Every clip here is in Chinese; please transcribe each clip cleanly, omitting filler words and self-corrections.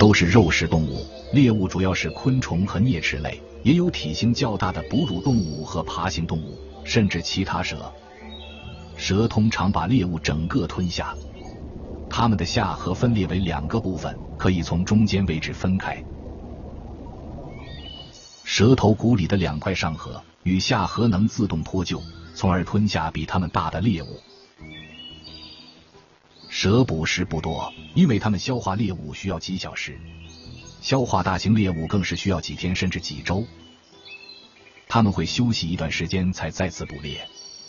都是肉食动物，猎物主要是昆虫和啮齿类，也有体型较大的哺乳动物和爬行动物，甚至其他蛇。蛇通常把猎物整个吞下，它们的下颌分裂为2个部分，可以从中间位置分开。蛇头骨里的2块上颌与下颌能自动脱臼，从而吞下比它们大的猎物。蛇捕食不多，因为它们消化猎物需要几小时，消化大型猎物更是需要几天甚至几周。它们会休息一段时间才再次捕猎。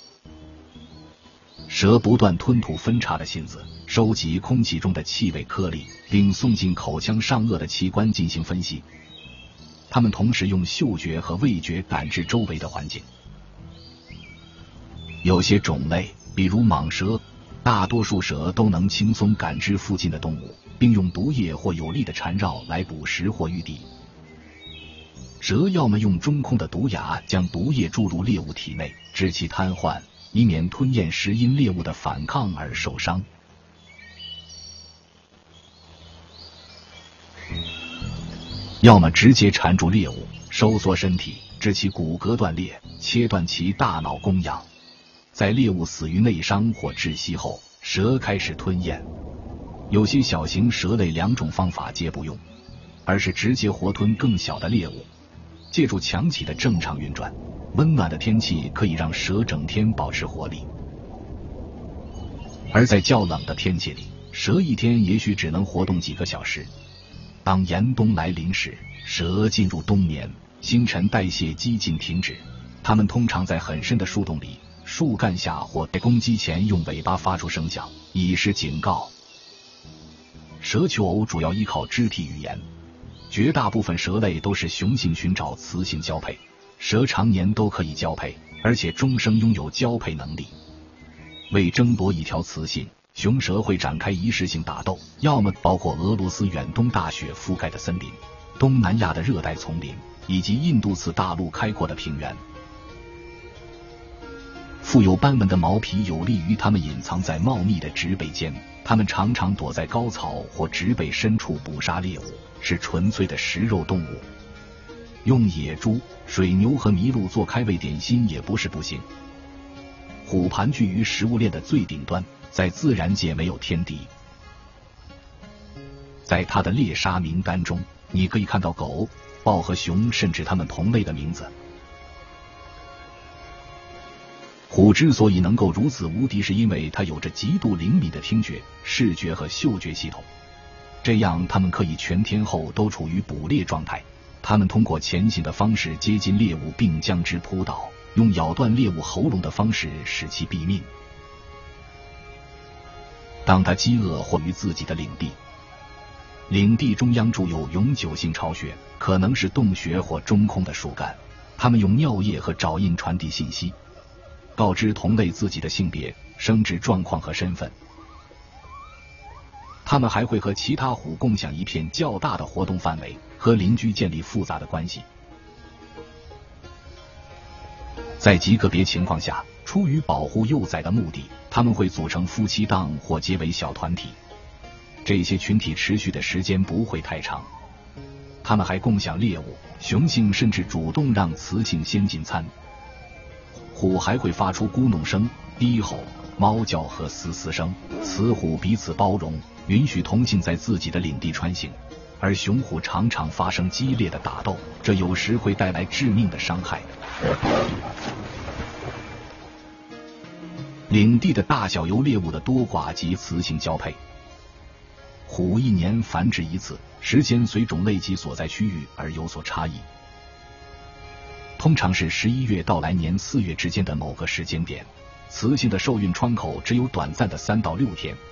蛇不断吞吐分叉的信子，收集空气中的气味颗粒，并送进口腔上颚的器官进行分析。它们同时用嗅觉和味觉感知周围的环境。有些种类，比如蟒蛇，大多数蛇都能轻松感知附近的动物，并用毒液或有力的缠绕来捕食或御敌。蛇要么用中空的毒牙将毒液注入猎物体内，致其瘫痪，以免吞咽时因猎物的反抗而受伤。要么直接缠住猎物，收缩身体，致其骨骼断裂，切断其大脑供氧。在猎物死于内伤或窒息后，蛇开始吞咽。有些小型蛇类2种方法皆不用，而是直接活吞更小的猎物。借助强体的正常运转，温暖的天气可以让蛇整天保持活力。而在较冷的天气里，蛇一天也许只能活动几个小时。当严冬来临时，蛇进入冬眠，新陈代谢几近停止。它们通常在很深的树洞里、树干下或在攻击前用尾巴发出声响，以示警告。蛇求偶主要依靠肢体语言，绝大部分蛇类都是雄性寻找雌性交配，蛇常年都可以交配，而且终生拥有交配能力。为争夺一条雌性，雄蛇会展开仪式性打斗，要么包括俄罗斯远东大雪覆盖的森林、东南亚的热带丛林，以及印度次大陆开阔的平原。富有斑纹的毛皮有利于它们隐藏在茂密的植被间，它们常常躲在高草或植被深处捕杀猎物，是纯粹的食肉动物。用野猪、水牛和麋鹿做开胃点心也不是不行。虎盘踞于食物链的最顶端，在自然界没有天敌。在它的猎杀名单中，你可以看到狗、豹和熊，甚至它们同类的名字。虎之所以能够如此无敌，是因为它有着极度灵敏的听觉、视觉和嗅觉系统，这样它们可以全天候都处于捕猎状态。它们通过潜行的方式接近猎物并将之扑倒，用咬断猎物喉咙的方式使其毙命。当它饥饿或于自己的领地中央筑有永久性巢穴，可能是洞穴或中空的树干，它们用尿液和爪印传递信息，告知同类自己的性别、生殖状况和身份。它们还会和其他虎共享一片较大的活动范围，和邻居建立复杂的关系。在极个别情况下，出于保护幼崽的目的，它们会组成夫妻档或结为小团体。这些群体持续的时间不会太长。它们还共享猎物，雄性甚至主动让雌性先进餐。虎还会发出咕哝声、低吼、猫叫和嘶嘶声。雌虎彼此包容，允许同性在自己的领地穿行，而雄虎常常发生激烈的打斗，这有时会带来致命的伤害。领地的大小由猎物的多寡及雌性交配。虎一年繁殖一次，时间随种类及所在区域而有所差异，通常是11月到来年4月之间的某个时间点。雌性的受孕窗口只有短暂的3到6天。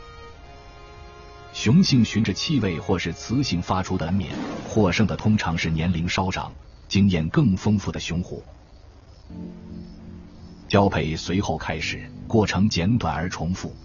雄性循着气味或是雌性发出的恩免，获胜的通常是年龄稍长、经验更丰富的雄虎。交配随后开始，过程简短而重复。